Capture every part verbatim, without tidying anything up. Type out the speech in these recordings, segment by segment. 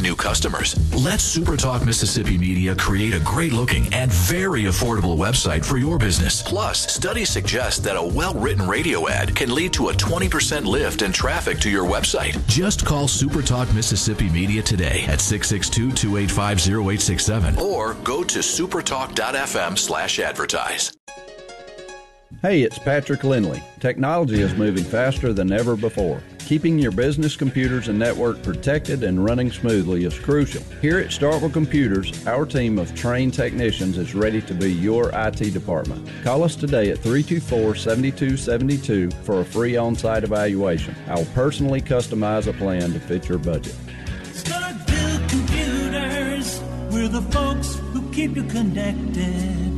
new customers. Let SuperTalk Mississippi Media create a great-looking and very affordable website for your business. Plus, studies suggest that a well-written radio ad can lead to a twenty percent lift in traffic to your website. Just call SuperTalk Mississippi Media today at six six two, two eight five, zero eight six seven or go to supertalk.fm slash advertise. Hey, it's Patrick Lindley. Technology is moving faster than ever before. Keeping your business computers and network protected and running smoothly is crucial. Here at Starkville Computers, our team of trained technicians is ready to be your I T department. Call us today at three two four, seven two seven two for a free on-site evaluation. I'll personally customize a plan to fit your budget. Starkville Computers, we're the folks who keep you connected.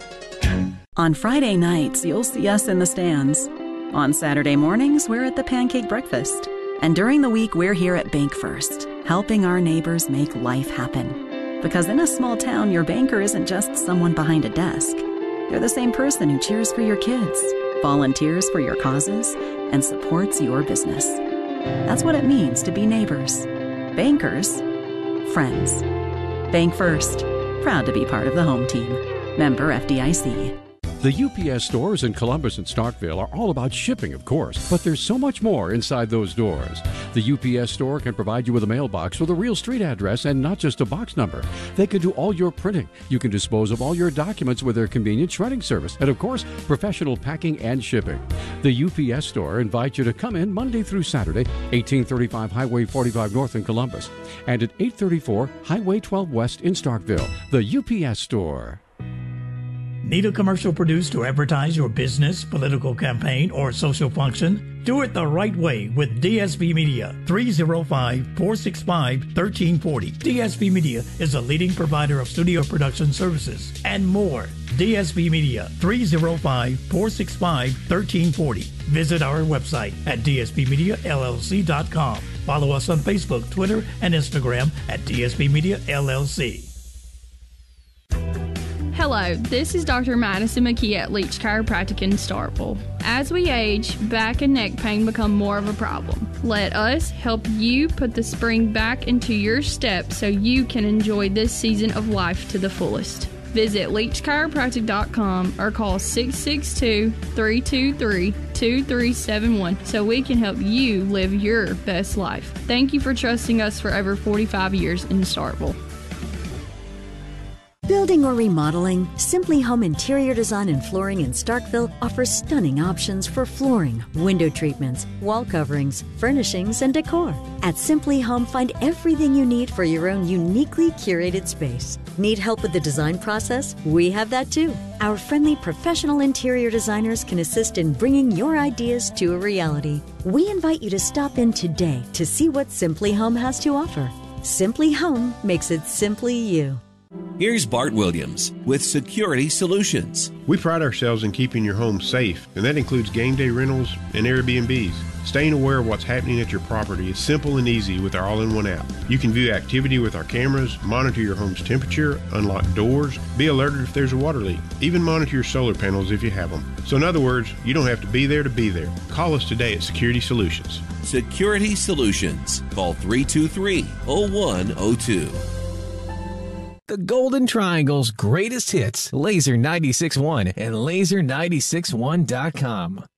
On Friday nights, you'll see us in the stands. On Saturday mornings, we're at the Pancake Breakfast. And during the week, we're here at Bank First, helping our neighbors make life happen. Because in a small town, your banker isn't just someone behind a desk. They're the same person who cheers for your kids, volunteers for your causes, and supports your business. That's what it means to be neighbors. Bankers, friends. Bank First, proud to be part of the home team. Member F D I C. The U P S stores in Columbus and Starkville are all about shipping, of course, but there's so much more inside those doors. The U P S store can provide you with a mailbox with a real street address and not just a box number. They can do all your printing. You can dispose of all your documents with their convenient shredding service, and of course, professional packing and shipping. The U P S store invites you to come in Monday through Saturday, eighteen thirty-five Highway forty-five North in Columbus, and at eight thirty-four Highway twelve West in Starkville. The U P S store. Need a commercial produced to advertise your business, political campaign, or social function? Do it the right way with D S B Media, three oh five, four six five, one three four oh. D S B Media is a leading provider of studio production services and more. D S B Media, three oh five, four six five, one three four oh. Visit our website at d s b media l l c dot com. Follow us on Facebook, Twitter, and Instagram at D S B Media L L C. Hello, this is Doctor Madison McKee at Leach Chiropractic in Starkville. As we age, back and neck pain become more of a problem. Let us help you put the spring back into your step so you can enjoy this season of life to the fullest. Visit leach chiropractic dot com or call six six two, three two three, two three seven one so we can help you live your best life. Thank you for trusting us for over forty-five years in Starkville. Building or remodeling, Simply Home Interior Design and Flooring in Starkville offers stunning options for flooring, window treatments, wall coverings, furnishings, and decor. At Simply Home, find everything you need for your own uniquely curated space. Need help with the design process? We have that too. Our friendly professional interior designers can assist in bringing your ideas to a reality. We invite you to stop in today to see what Simply Home has to offer. Simply Home makes it simply you. Here's Bart Williams with Security Solutions. We pride ourselves in keeping your home safe, and that includes game day rentals and Airbnbs. Staying aware of what's happening at your property is simple and easy with our all-in-one app. You can view activity with our cameras, monitor your home's temperature, unlock doors, be alerted if there's a water leak, even monitor your solar panels if you have them. So in other words, you don't have to be there to be there. Call us today at Security Solutions. Security Solutions. Call three two three, oh one oh two. The Golden Triangle's greatest hits, Laser ninety-six point one and laser ninety-six one dot com.